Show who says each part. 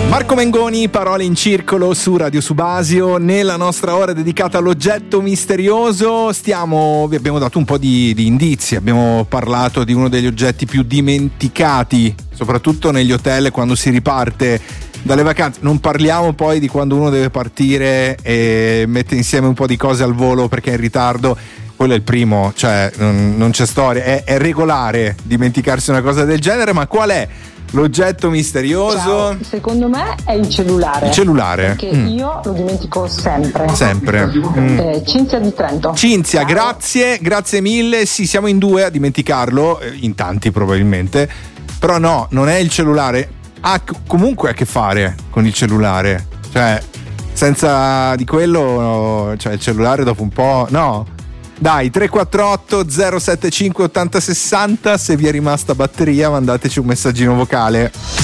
Speaker 1: Marco Mengoni, parole in circolo su Radio Subasio. Nella nostra ora dedicata all'oggetto misterioso vi abbiamo dato un po' di indizi, abbiamo parlato di uno degli oggetti più dimenticati, soprattutto negli hotel quando si riparte dalle vacanze. Non parliamo poi di quando uno deve partire e mette insieme un po' di cose al volo perché è in ritardo. Quello è il primo, cioè non c'è storia, è regolare dimenticarsi una cosa del genere. Ma qual è l'oggetto misterioso?
Speaker 2: Ciao. Secondo me è il cellulare.
Speaker 1: Il cellulare?
Speaker 2: Perché io lo dimentico sempre.
Speaker 1: Sempre.
Speaker 2: Cinzia di Trento.
Speaker 1: Cinzia, grazie mille. Sì, siamo in 2 a dimenticarlo, in tanti probabilmente. Però no, non è il cellulare. Ha comunque a che fare con il cellulare. Cioè, senza di quello, cioè il cellulare dopo un po', no? Dai, 348 075 8060, se vi è rimasta batteria mandateci un messaggino vocale.